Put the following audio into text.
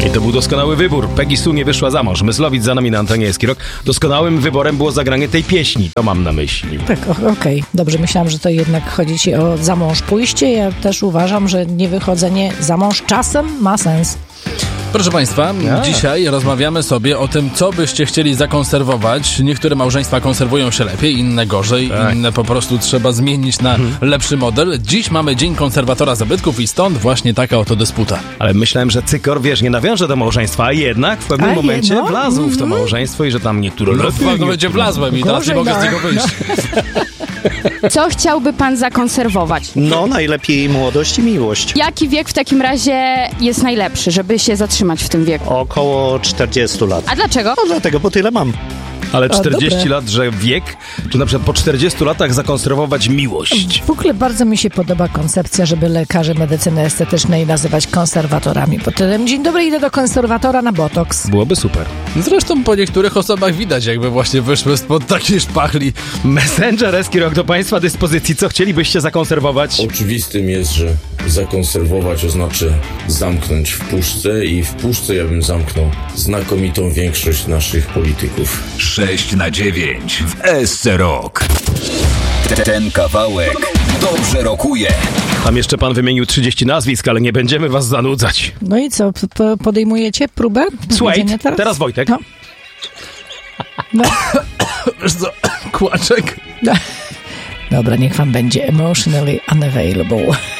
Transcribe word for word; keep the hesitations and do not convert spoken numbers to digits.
I to był doskonały wybór. Peggy Sue nie wyszła za mąż. Myslowic za nami na antenie Eski Rock. Doskonałym wyborem było zagranie tej pieśni. To mam na myśli. Tak, okej. Okay. Dobrze, myślałam, że to jednak chodzi ci o za mąż pójście. Ja też uważam, że niewychodzenie za mąż czasem ma sens. Proszę Państwa, ja. dzisiaj rozmawiamy sobie o tym, co byście chcieli zakonserwować. Niektóre małżeństwa konserwują się lepiej, inne gorzej, tak. inne po prostu trzeba zmienić na hmm. lepszy model. Dziś mamy Dzień Konserwatora Zabytków i stąd właśnie taka oto dysputa. Ale myślałem, że Cykor, wiesz, nie nawiąże do małżeństwa, a jednak w pewnym a momencie jedno? wlazł w to małżeństwo i że tam niektóre... No, w pewnym momencie wlazłem i teraz nie mogę z niego wyjść. Co chciałby pan zakonserwować? No, najlepiej młodość i miłość. Jaki wiek w takim razie jest najlepszy, żeby się zatrzymać w tym wieku? Około czterdziestu lat. A dlaczego? No dlatego, bo tyle mam. Ale czterdzieści lat, że wiek? Czy na przykład po czterdziestu latach zakonserwować miłość? W ogóle bardzo mi się podoba koncepcja, żeby lekarzy medycyny estetycznej nazywać konserwatorami. Potem dzień dobry, idę do konserwatora na botoks. Byłoby super. Zresztą po niektórych osobach widać, jakby właśnie wyszły spod takiej szpachli. Messenger Eski Rock do Państwa dyspozycji. Co chcielibyście zakonserwować? Oczywistym jest, że zakonserwować oznacza zamknąć w puszce i w puszce ja bym zamknął znakomitą większość naszych polityków. sześć na dziewięć w Esce Rock. Ten kawałek dobrze rokuje. Tam jeszcze pan wymienił trzydzieści nazwisk, ale nie będziemy was zanudzać. No i co, p- podejmujecie próbę? Słuchaj, teraz? teraz Wojtek. No. No. Wiesz co, Kłaczek? No. Dobra, niech wam będzie emotionally unavailable.